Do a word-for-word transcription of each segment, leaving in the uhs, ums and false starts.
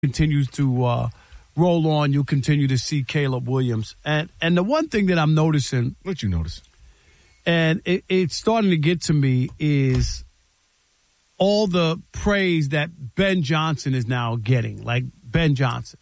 continues to uh, roll on, you'll continue to see Caleb Williams. And and the one thing that I'm noticing. What you notice? And it, it's starting to get to me is all the praise that Ben Johnson is now getting, like Ben Johnson.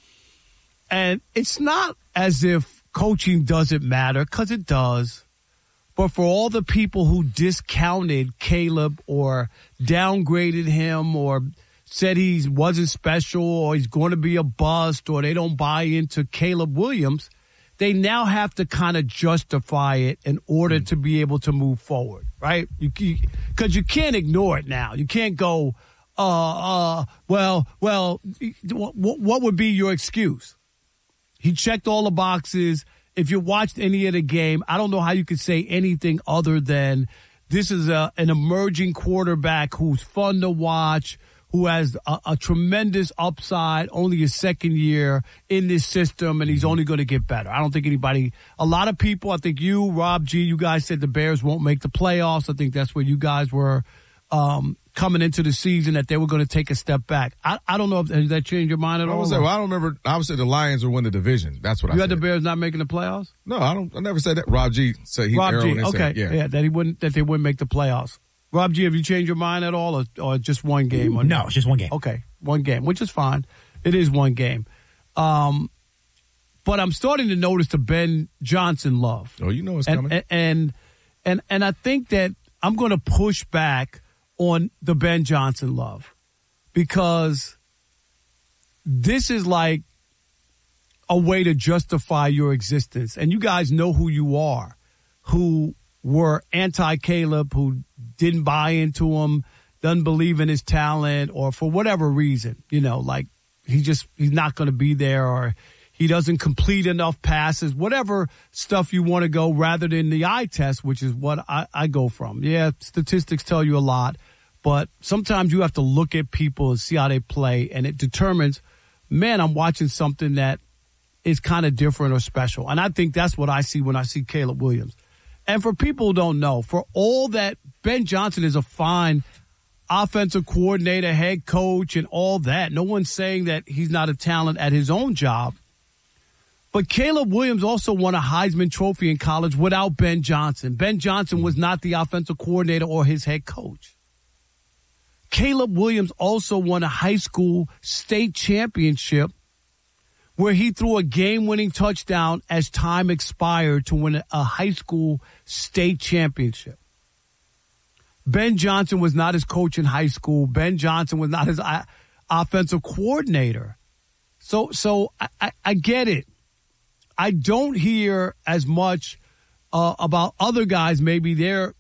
And it's not as if coaching doesn't matter, because it does. But for all the people who discounted Caleb or downgraded him or said he wasn't special or he's going to be a bust or they don't buy into Caleb Williams, they now have to kind of justify it in order to be able to move forward, right? You, because you, you can't ignore it now. You can't go, uh, uh, well, well, what, what would be your excuse? He checked all the boxes. If you watched any of the game, I don't know how you could say anything other than this is a, an emerging quarterback who's fun to watch, who has a, a tremendous upside, only his second year in this system, and he's only going to get better. I don't think anybody, a lot of people, I think you, Rob G, you guys said the Bears won't make the playoffs. I think that's where you guys were um, coming into the season, that they were going to take a step back. I, I don't know if has that changed your mind at I all. would say, well, I don't remember. I would say the Lions will win the division. That's what I you said. had the Bears not making the playoffs? No, I don't. I never said that. Rob G said he. Rob G, okay, said, yeah. yeah, that he wouldn't, that they wouldn't make the playoffs. Rob G, have you changed your mind at all, or, or just one game? No, it's just one game. Okay, one game, which is fine. It is one game. Um, but I'm starting to notice the Ben Johnson love. Oh, you know it's and, coming. And, and and and I think that I'm going to push back on the Ben Johnson love, because this is like a way to justify your existence. And you guys know who you are, who were anti-Caleb, who didn't buy into him, doesn't believe in his talent, or for whatever reason, you know, like he just, he's not going to be there, or he doesn't complete enough passes, whatever stuff you want to go, rather than the eye test, which is what I, I go from. Yeah, statistics tell you a lot, but sometimes you have to look at people and see how they play, and it determines, man, I'm watching something that is kind of different or special. And I think that's what I see when I see Caleb Williams. And for people who don't know, for all that Ben Johnson is a fine offensive coordinator, head coach, and all that, no one's saying that he's not a talent at his own job. But Caleb Williams also won a Heisman Trophy in college without Ben Johnson. Ben Johnson was not the offensive coordinator or his head coach. Caleb Williams also won a high school state championship where he threw a game-winning touchdown as time expired to win a high school state championship. Ben Johnson was not his coach in high school. Ben Johnson was not his uh, offensive coordinator. So, so I, I, I get it. I don't hear as much uh, about other guys, maybe their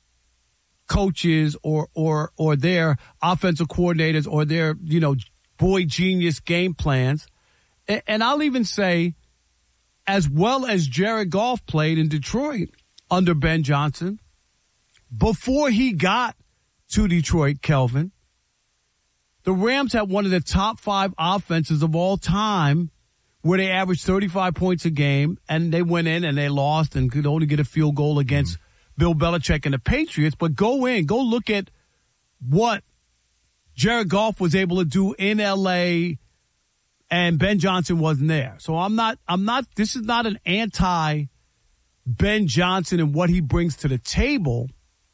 coaches or or or their offensive coordinators or their, you know, boy genius game plans. And, and I'll even say, as well as Jared Goff played in Detroit under Ben Johnson, before he got to Detroit, Kelvin, the Rams had one of the top five offenses of all time, where they averaged thirty-five points a game, and they went in and they lost and could only get a field goal against mm-hmm. Bill Belichick and the Patriots. But go in, go look at what Jared Goff was able to do in L A, and Ben Johnson wasn't there. So I'm not, I'm not, this is not an anti Ben Johnson and what he brings to the table.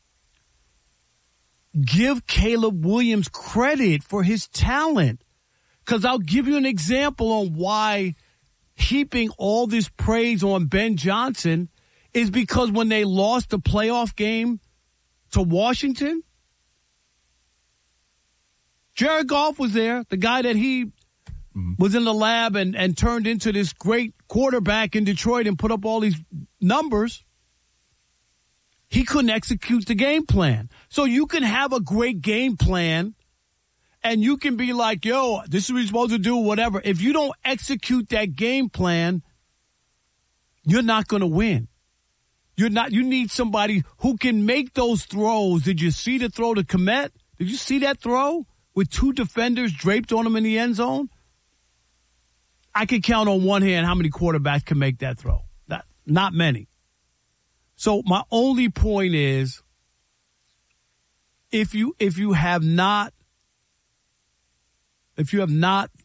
Give Caleb Williams credit for his talent. Because I'll give you an example on why heaping all this praise on Ben Johnson is because when they lost the playoff game to Washington, Jared Goff was there, the guy that he mm-hmm. was in the lab and, and turned into this great quarterback in Detroit and put up all these numbers. He couldn't execute the game plan. So you can have a great game plan and you can be like, yo, this is what you're supposed to do, whatever. If you don't execute that game plan, you're not going to win. You're not. You need somebody who can make those throws. Did you see the throw to Kmet? Did you see that throw with two defenders draped on him in the end zone? I can count on one hand how many quarterbacks can make that throw. Not, not many. So my only point is, if you if you have not If you have not